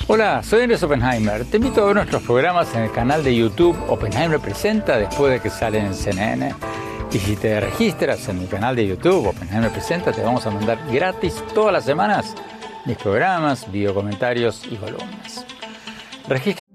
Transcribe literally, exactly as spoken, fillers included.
Hola, soy Andrés Oppenheimer. Te invito a ver nuestros programas en el canal de YouTube Oppenheimer Presenta después de que salen en C N N. Y si te registras en mi canal de YouTube Oppenheimer Presenta, te vamos a mandar gratis todas las semanas mis programas, videocomentarios y columnas. Regístrate